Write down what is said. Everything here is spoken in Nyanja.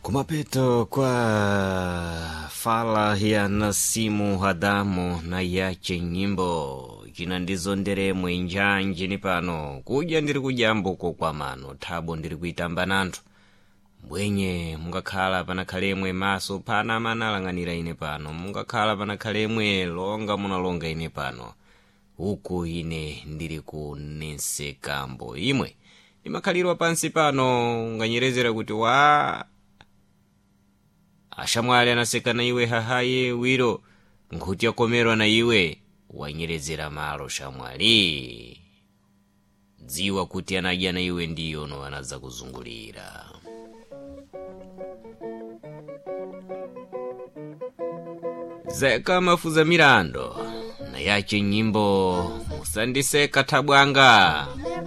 Kumapeto kwa fala ya Nasimu Hadamu na yache nyimbo jina ndizo nderemwe njanje ni pano kuja ndiri kujambuko kwa mano thabo ndiri kuitamba nantu mbwenye mungakhala panakhalemwe maso pana manalanganira ine pano mungakhala panakhalemwe longa munalonga ine pano uku ine ndiri kunesekambo imwe imakhalirwa pansi pano nganyerezera kuti wa ashamwali anaseka na iwe hahaye wiro nkhuti yakomerwa na iwe wanyerezera malo shamwali dziwa kuti anadya na iwe ndiyo no anaza kuzungulira. Zeka mafuza mirando na yache nyimbo musandiseka tabwanga.